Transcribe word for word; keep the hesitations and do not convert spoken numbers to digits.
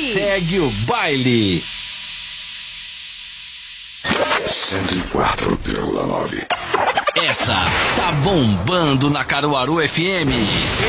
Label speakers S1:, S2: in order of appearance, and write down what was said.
S1: Segue o baile.
S2: cento e quatro vírgula nove.
S1: Essa tá bombando na Caruaru F M.